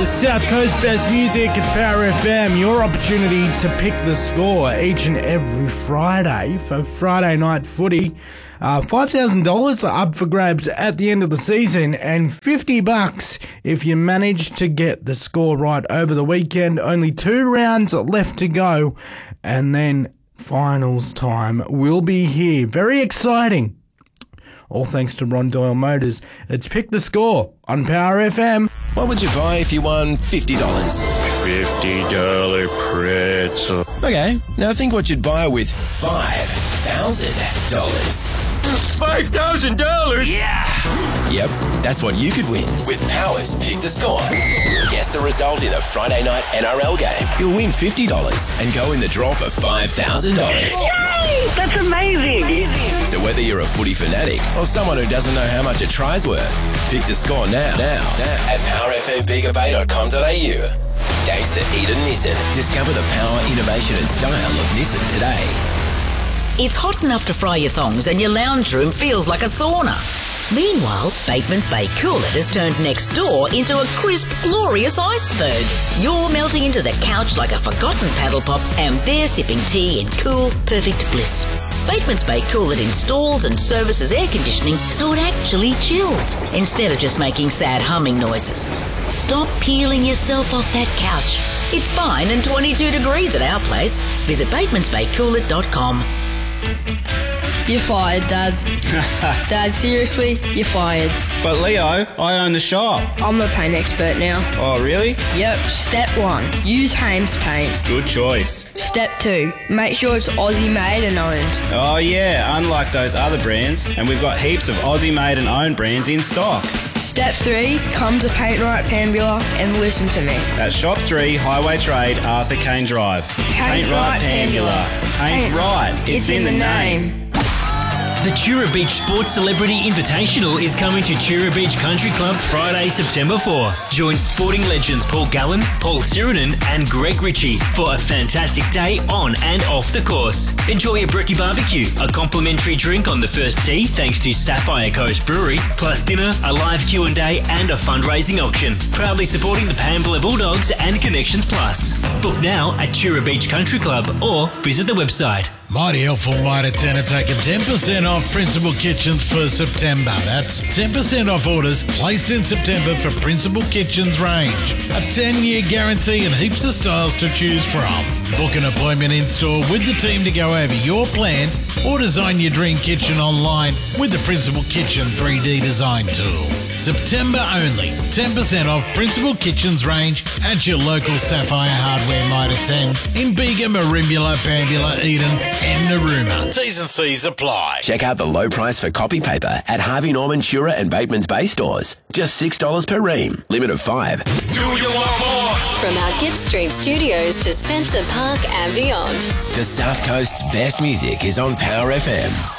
South Coast Best Music, it's Power FM, your opportunity to pick the score each and every Friday for Friday night footy. $5,000 are up for grabs at the end of the season, and $50 if you manage to get the score right over the weekend. Only 2 rounds left to go, and then finals time will be here. Very exciting. All thanks to Ron Doyle Motors. It's Pick the Score on Power FM. What would you buy if you won $50? $50 pretzel. Okay, now think what you'd buy with $5,000. $5,000? Yeah! Yep, that's what you could win with Power's Pick the Score. Guess the result in a Friday night NRL game. You'll win $50 and go in the draw for $5,000. Yay! That's amazing! So whether you're a footy fanatic or someone who doesn't know how much a try's worth, pick the score now at powerfmbigabay.com.au. Thanks to Eden Nissan. Discover the power, innovation and style of Nissan today. It's hot enough to fry your thongs and your lounge room feels like a sauna. Meanwhile, Bateman's Bay Cooler has turned next door into a crisp, glorious iceberg. You're melting into the couch like a forgotten paddle pop and they're sipping tea in cool, perfect bliss. Bateman's Bay Cooler installs and services air conditioning so it actually chills instead of just making sad humming noises. Stop peeling yourself off that couch. It's fine and 22 degrees at our place. Visit batemansbaycooler.com. You're fired, Dad. Dad, seriously, you're fired. But Leo, I own the shop. I'm the paint expert now. Oh, really? Yep. Step 1, use Hames paint. Good choice. Step 2, make sure it's Aussie made and owned. Oh yeah, unlike those other brands, and we've got heaps of Aussie made and owned brands in stock. Step 3, come to Paint Right Pambula and listen to me. At Shop 3, Highway Trade, Arthur Kane Drive. Paint Right Pambula. Paint right, it's in the name. The Tura Beach Sports Celebrity Invitational is coming to Tura Beach Country Club Friday, September 4. Join sporting legends Paul Gallen, Paul Sirenen and Greg Ritchie for a fantastic day on and off the course. Enjoy a brekkie barbecue, a complimentary drink on the first tee thanks to Sapphire Coast Brewery, plus dinner, a live Q&A and a fundraising auction. Proudly supporting the Pambula Bulldogs and Connections Plus. Book now at Tura Beach Country Club or visit the website. Mighty Helpful Mitre 10 are taking 10% off Principal Kitchens for September. That's 10% off orders placed in September for Principal Kitchens range. A 10-year guarantee and heaps of styles to choose from. Book an appointment in-store with the team to go over your plans or design your dream kitchen online with the Principal Kitchen 3D design tool. September only. 10% off Principal Kitchens range at your local Sapphire Hardware Mitre 10 in Bega, Merimbula, Pambula, Eden and Narooma. T's and C's apply. Check out the low price for copy paper at Harvey Norman, Tura and Bateman's Bay stores. Just $6 per ream. Limit of 5. Do you want more? From our Gibbs Street studios to Spencer Park and beyond. The South Coast's best music is on Power FM.